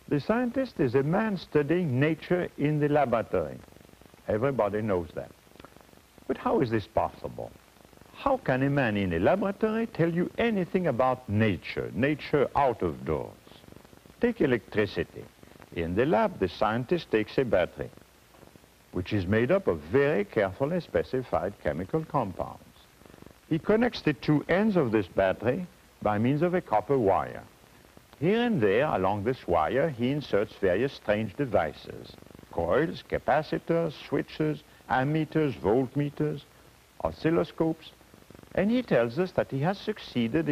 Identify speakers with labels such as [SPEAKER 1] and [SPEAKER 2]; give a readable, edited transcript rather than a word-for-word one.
[SPEAKER 1] The scientist is a man studying nature in the laboratory. Everybody knows that. But how is this possible? How can a man in a laboratory tell you anything about nature, nature out of doors? Take electricity. In the lab, the scientist takes a battery, which is made up of very carefully specified chemical compounds. He connects the two ends of this battery by means of a copper wire. Here and there along this wire, he inserts various strange devices: coils, capacitors, switches, ammeters, voltmeters, oscilloscopes, and he tells us that he has succeeded